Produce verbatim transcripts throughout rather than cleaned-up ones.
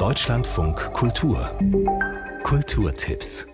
Deutschlandfunk Kultur. Kulturtipps.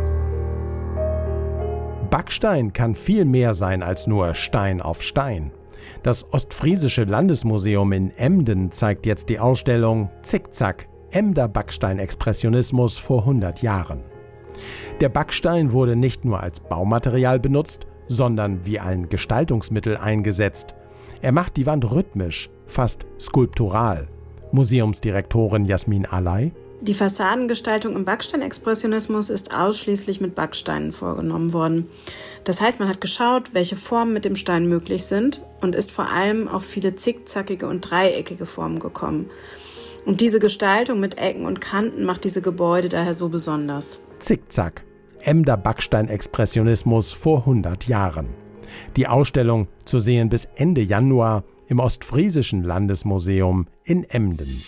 Backstein kann viel mehr sein als nur Stein auf Stein. Das Ostfriesische Landesmuseum in Emden zeigt jetzt die Ausstellung Zickzack, Emder Backsteinexpressionismus vor hundert Jahren. Der Backstein wurde nicht nur als Baumaterial benutzt, sondern wie ein Gestaltungsmittel eingesetzt. Er macht die Wand rhythmisch, fast skulptural. Museumsdirektorin Jasmin Alay: Die Fassadengestaltung im Backsteinexpressionismus ist ausschließlich mit Backsteinen vorgenommen worden. Das heißt, man hat geschaut, welche Formen mit dem Stein möglich sind und ist vor allem auf viele zickzackige und dreieckige Formen gekommen. Und diese Gestaltung mit Ecken und Kanten macht diese Gebäude daher so besonders. Zickzack, Emder Backsteinexpressionismus vor hundert Jahren. Die Ausstellung zu sehen bis Ende Januar im Ostfriesischen Landesmuseum in Emden.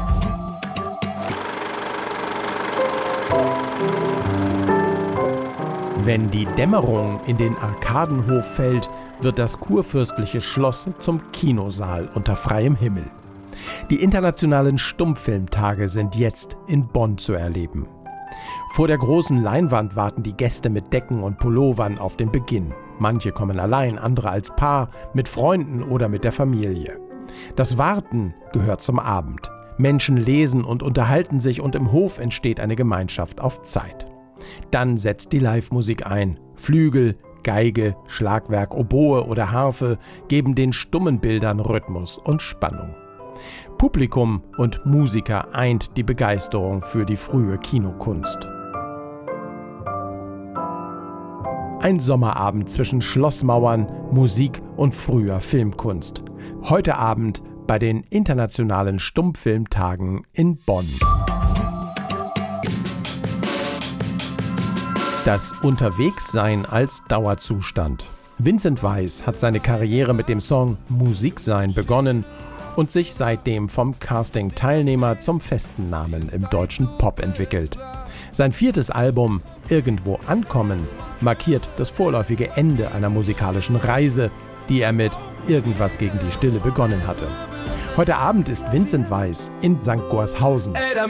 Wenn die Dämmerung in den Arkadenhof fällt, wird das kurfürstliche Schloss zum Kinosaal unter freiem Himmel. Die internationalen Stummfilmtage sind jetzt in Bonn zu erleben. Vor der großen Leinwand warten die Gäste mit Decken und Pullovern auf den Beginn. Manche kommen allein, andere als Paar, mit Freunden oder mit der Familie. Das Warten gehört zum Abend. Menschen lesen und unterhalten sich und im Hof entsteht eine Gemeinschaft auf Zeit. Dann setzt die Live-Musik ein. Flügel, Geige, Schlagwerk, Oboe oder Harfe geben den stummen Bildern Rhythmus und Spannung. Publikum und Musiker eint die Begeisterung für die frühe Kinokunst. Ein Sommerabend zwischen Schlossmauern, Musik und früher Filmkunst. Heute Abend bei den Internationalen Stummfilmtagen in Bonn. Das Unterwegssein als Dauerzustand. Vincent Weiss hat seine Karriere mit dem Song Musiksein begonnen und sich seitdem vom Casting-Teilnehmer zum festen Namen im deutschen Pop entwickelt. Sein viertes Album Irgendwo ankommen markiert das vorläufige Ende einer musikalischen Reise, die er mit Irgendwas gegen die Stille begonnen hatte. Heute Abend ist Vincent Weiss in Sankt Gorshausen. Ey,